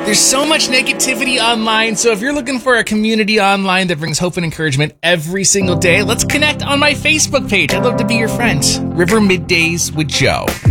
There's so much negativity online, so if you're looking for a community online that brings hope and encouragement every single day, let's connect on my Facebook page. I'd love to be your friend. River Middays with Joe.